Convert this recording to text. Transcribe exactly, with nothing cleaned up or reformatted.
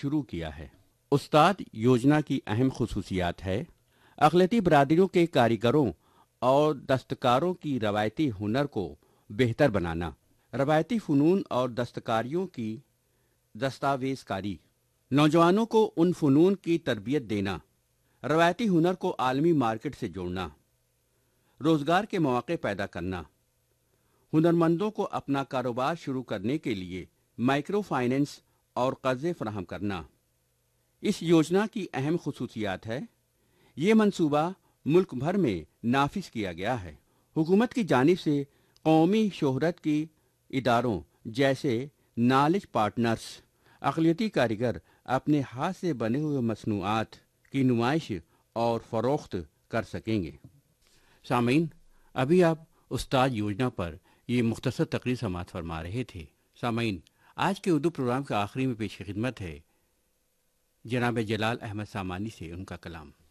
شروع کیا ہے۔ استاد یوجنا کی اہم خصوصیات ہے اقلیتی برادریوں کے کاریگروں اور دستکاروں کی روایتی ہنر کو بہتر بنانا، روایتی فنون اور دستکاریوں کی دستاویز کاری، نوجوانوں کو ان فنون کی تربیت دینا، روایتی ہنر کو عالمی مارکیٹ سے جوڑنا، روزگار کے مواقع پیدا کرنا، ہنرمندوں کو اپنا کاروبار شروع کرنے کے لیے مائکرو فائننس اور قرضے فراہم کرنا۔ اس یوجنا کی اہم خصوصیات ہے یہ منصوبہ ملک بھر میں نافذ کیا گیا ہے۔ حکومت کی جانب سے قومی شہرت کی اداروں جیسے نالج پارٹنرز اقلیتی کاریگر اپنے ہاتھ سے بنے ہوئے مصنوعات کی نمائش اور فروخت کر سکیں گے۔ سامعین، ابھی آپ استاد یوجنا پر یہ مختصر تقریر سماعت فرما رہے تھے۔ سامعین، آج کے اردو پروگرام کے آخری میں پیش خدمت ہے جناب جلال احمد سامانی سے ان کا کلام۔